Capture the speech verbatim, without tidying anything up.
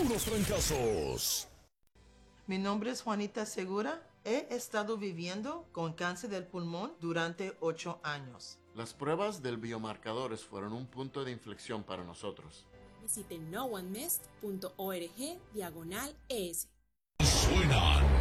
puros trancazos. Mi nombre es Juanita Segura. He estado viviendo con cáncer del pulmón durante ocho años. Las pruebas del biomarcadores fueron un punto de inflexión para nosotros. Visite no one mist punto org diagonal es. Suenan